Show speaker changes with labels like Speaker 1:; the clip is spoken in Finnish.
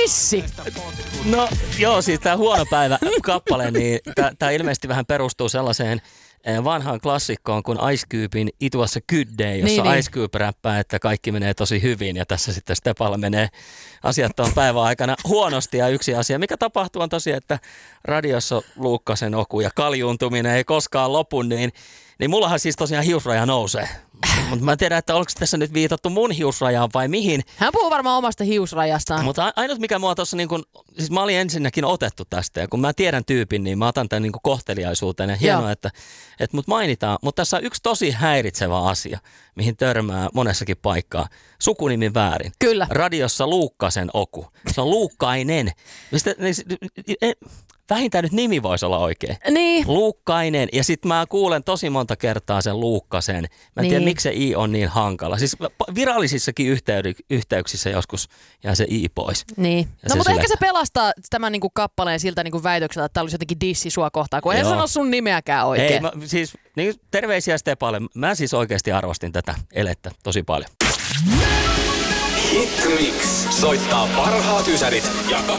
Speaker 1: dissi?
Speaker 2: No joo, siis tää Huono päivä -kappale, niin tää ilmeisesti vähän perustuu sellaiseen vanhaan klassikkoon kuin Ice Cuben It Was a Good Day, jossa
Speaker 1: Niin.
Speaker 2: Ice Cube räppää, että kaikki menee tosi hyvin ja tässä sitten Stepalla menee asiat on päivän aikana huonosti. Ja yksi asia, mikä tapahtuu on tosiaan, että radiossa Luukkasen oku ja kaljuuntuminen ei koskaan lopu, niin mullahan siis tosiaan hiusraja nousee. Mutta mä en tiedä, että onko tässä nyt viitattu mun hiusrajaan vai mihin.
Speaker 1: Hän puhuu varmaan omasta hiusrajastaan.
Speaker 2: Mutta ainut mikä mua tuossa, niin siis mä olin ensinnäkin otettu tästä ja kun mä tiedän tyypin, niin mä otan tämän niin kohteliaisuuteen ja hienoa, että mut mainitaan. Mutta tässä on yksi tosi häiritsevä asia, mihin törmää monessakin paikkaa. Sukunimi väärin.
Speaker 1: Kyllä.
Speaker 2: Radiossa Luukkasen oku. Se on Luukkainen. Vähintään nyt nimi voisi olla oikein.
Speaker 1: Niin.
Speaker 2: Luukkainen. Ja sitten mä kuulen tosi monta kertaa sen Luukkasen. Mä en tiedä, miksi se I on niin hankala. Siis virallisissakin yhteyksissä joskus jää se I pois.
Speaker 1: Niin.
Speaker 2: Ja
Speaker 1: No mutta
Speaker 2: sylettää.
Speaker 1: ehkä se pelastaa tämän niinku kappaleen siltä niinku väitökseltä, että tää olisi jotenkin dissi sua kohtaan, kun en sano sun nimeäkään oikein.
Speaker 2: Ei, siis niin, terveisiä Stepalle. Mä siis oikeasti arvostin tätä elettä tosi paljon.
Speaker 3: Hit Mix soittaa parhaat ysärit ja